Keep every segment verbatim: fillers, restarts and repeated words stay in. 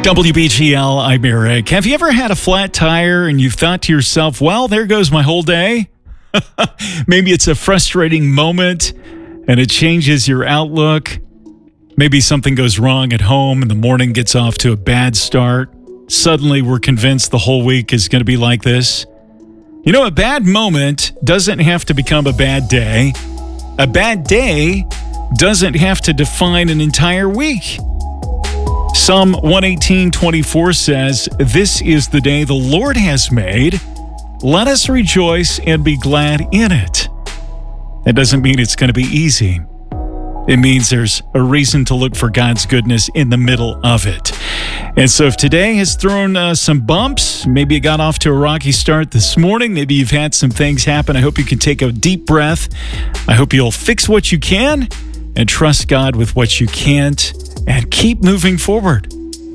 W B G L, I'm Eric. Have you ever had a flat tire and you've thought to yourself, well, there goes my whole day? Maybe it's a frustrating moment and it changes your outlook. Maybe something goes wrong at home and the morning gets off to a bad start. Suddenly we're convinced the whole week is going to be like this. You know, a bad moment doesn't have to become a bad day. A bad day doesn't have to define an entire week. Psalm one eighteen twenty-four says, "This is the day the Lord has made. Let us rejoice and be glad in it." That doesn't mean it's going to be easy. It means there's a reason to look for God's goodness in the middle of it. And so if today has thrown uh, some bumps, maybe you got off to a rocky start this morning, maybe you've had some things happen, I hope you can take a deep breath. I hope you'll fix what you can and trust God with what you can't and keep moving forward.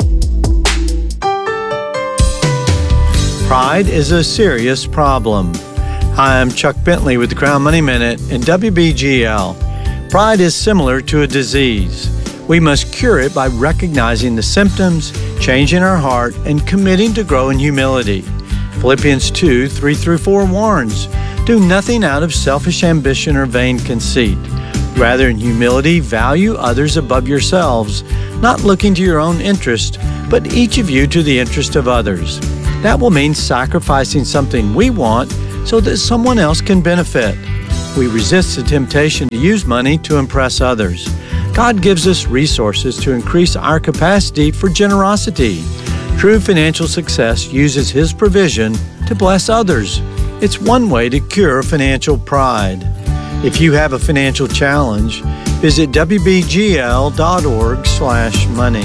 Pride is a serious problem. Hi, I'm Chuck Bentley with the Crown Money Minute and W B G L. Pride is similar to a disease. We must cure it by recognizing the symptoms, changing our heart, and committing to grow in humility. Philippians two, three through four warns, "Do nothing out of selfish ambition or vain conceit. Rather, in humility, value others above yourselves, not looking to your own interest, but each of you to the interest of others." That will mean sacrificing something we want so that someone else can benefit. We resist the temptation to use money to impress others. God gives us resources to increase our capacity for generosity. True financial success uses His provision to bless others. It's one way to cure financial pride. If you have a financial challenge, visit W B G L dot org slash money.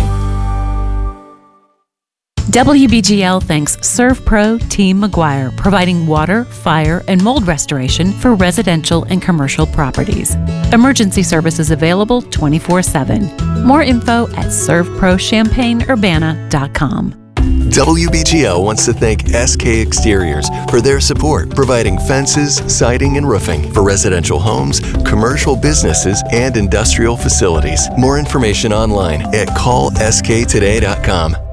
W B G L thanks ServPro Team McGuire, providing water, fire, and mold restoration for residential and commercial properties. Emergency services available twenty-four seven. More info at serv pro champaign urbana dot com. W B G L wants to thank S K Exteriors for their support, providing fences, siding, and roofing for residential homes, commercial businesses, and industrial facilities. More information online at call s k today dot com.